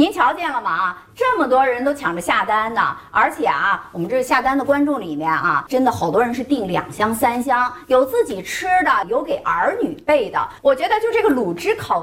您瞧见了吗？啊，这么多人都抢着下单呢，而且啊，我们这下单的观众里面啊，真的好多人是订2箱3箱，有自己吃的，有给儿女备的。我觉得就这个卤汁烤